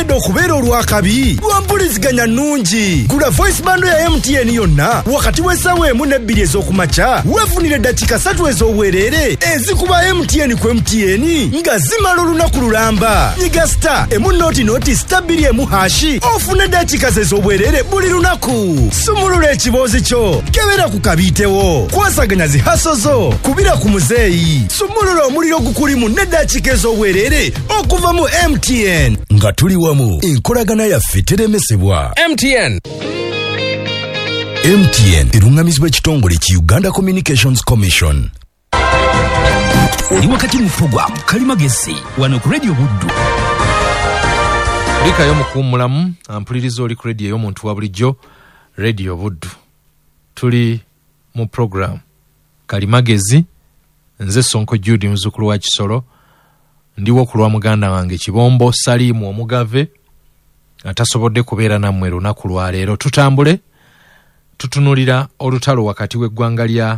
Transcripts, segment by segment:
lwongedde okubeera olwakabi lwampuliziganya nnungi. Gula voice bando ya MTN yonna wakati w'essaawa 1 ne 2 ez'okumakya weefunire eddakiika 3 ez'obwereere ezikuba MTN ku MTN nga zimala olunaku lulamba. Nyiga star emu star 2 hashi ofune eddakiika ez'obwereere buli lunaku. Sumulula ekiboozi kyo kebera ku kabiitewo. Kwasaganya zihaso zo kubira ku muzeeyi. Sumulula omuliro gukulimu n'eddakiika ez'obwereere okuva mu MTN. Nga tuli wamu enkolagana yaffe teremesebwa. MTN erungamizibwa ekitongole ki Uganda Communications Commission. Oli wakati mu program Kalimagezi wano ku Radio Buddu. Lika yo mukuumulamu ampuliriza oli ku radio y'omuntu wa bulijjo Radio Buddu. Tuli mu program Kalimagezi, nze Sonko Judy muzukulu wa Kisolo, ndiwo kulwa muganda wange Kibombo Salimu Omugave atasobodde kubeera nammwe lunaku lwa leero. Tutambule tutunulira olutalo wakati w'eggwanga lya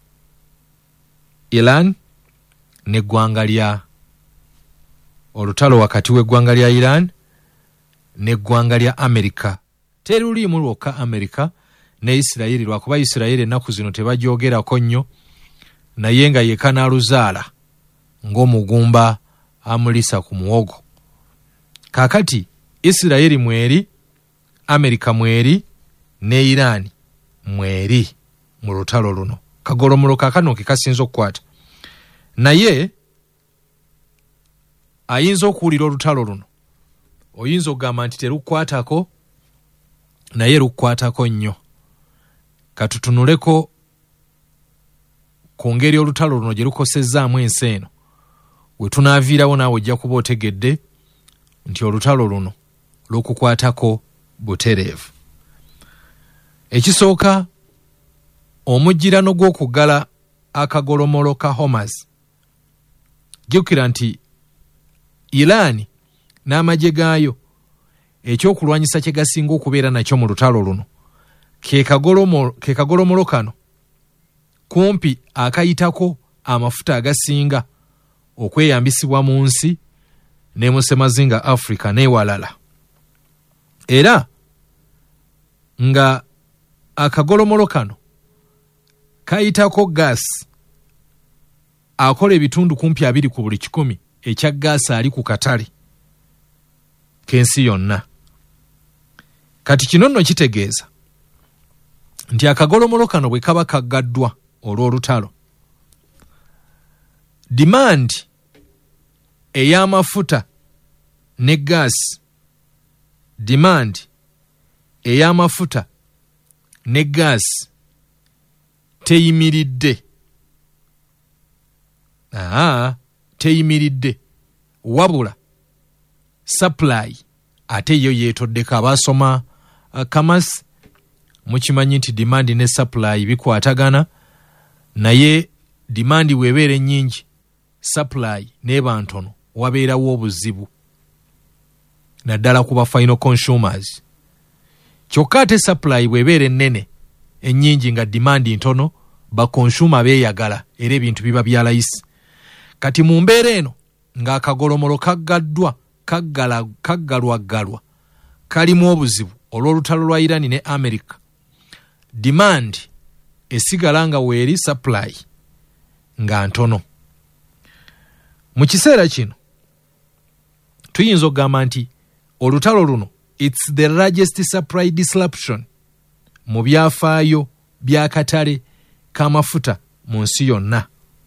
Iran n'eggwanga lya olutalo wakati w'eggwanga lya Iran n'eggwanga lya Amerika. Teruliimu lwokka Amerika ne Isirayiri, lwakuba Isirayiri ennaku zino tebajoogerako nnyo, naye nga yekanaaluzaala ng'omugumba amulisa ku muwogo. Kaakati Isirayiri mweri, Amerika mweri, ne Iran mweri mu lutalo luno. Kagolomola kaakano ke kasinza okukwata. Naye ayinza okuwulira olutalo luno, oyinza okugamba nti terukwatako, naye rukwatako nnyo. Katutunuleko ku ngeri olutalo luno gye lukosezzaamu ensi eno. We tunaaviirawo naawe ojja kuba otegedde nti olutalo luno lukukwatako butereevu. Ekisooka, omujjirano gw'okuggala akagolomolo ka Hamas. Jjukira nti Iran n'amagye gaayo ekyokulwanyisa kye gasinga okubeera nakyo mu lutalo luno ke kagolomolo kano, kumpi akayitako amafuta agasinga okweyambisibwa mu nsi ne mu ssemazinga Africa n'ewalala. Era nga akagolomolo kano kayitako gaasi akola ebitundu kumpi 2 ku buli 100 ekya gaasi ali ku katale k'ensi yonna. Kati kino nno kitegeeza nti akagolomolo kano bwe kaba kaggaddwa olw'olutalo, demand ey'amafuta ne gaasi, demand ey'amafuta ne gaasi teyimiridde. Teyimiridde, wabula supply ate yo yeetoddeko. Abasoma Kamas mukimanyi nti demand ne supply bikwatagana, naye demand webeera ennyingi, supply n'eba ntono, wabeerawo obuzibu naddala ku ba final consumers. Kyokka ate supply webeera ennene ennyingi nga demand ntono, ba consumer beeyagala era ebintu biba bya layisi. Kati mu mbeera eno ng'akagolomolo kaggalwaggalwa kalimu obuzibu olw'olutalo lwa Iran ne America, demand esigala nga weeri, supply nga ntono. Mu kiseera kino tuyinza okugamba nti olutalo luno it's the largest supply disruption mu byafaayo by'akatale k'amafuta mu nsi yonna.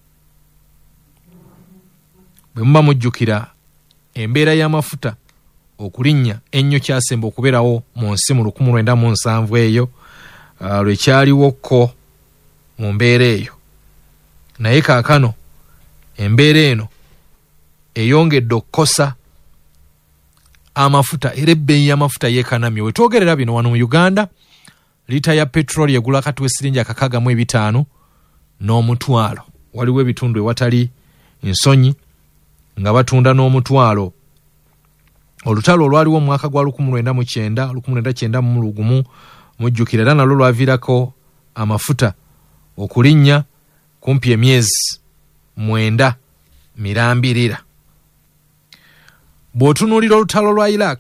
Bwe muba mujjukira embeera y'amafuta okulinnya ennyo kyasemba okubeerawo mu nsi mu 1907 eyo, lwekyaliwoko mu mbeera eyo. Naye kaakano embeera eno eyongedde okukosa amafuta era ebbeeyi y'amafuta yeekanamye. We twogerera bino wano mu Uganda, lita ya petroli egula kati w'essiringi 65 n'omutwalo. Waliwo ebitundu ewatali ensonyi nga batunda n'omutwalo. Olutalo olwaliwo mu mwaka gwa 1990 mujjukira era nalwo lwaviirako amafuta okulinnya kumpi emyezi 9 mirambirira. Bw'otunuulira olutalo lwa Iraq